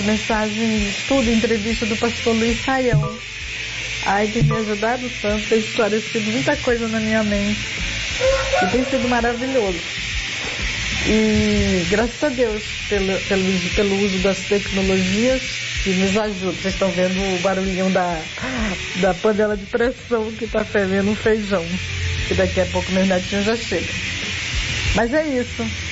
mensagem, estudo, entrevista do pastor Luiz Saião. Ai, tem me ajudado tanto, tem esclarecido muita coisa na minha mente. E tem sido maravilhoso. E graças a Deus pelo uso das tecnologias que nos ajuda. Vocês estão vendo o barulhinho da panela de pressão que está fervendo um feijão. Que daqui a pouco meus netinhos já chegam. Mas é isso.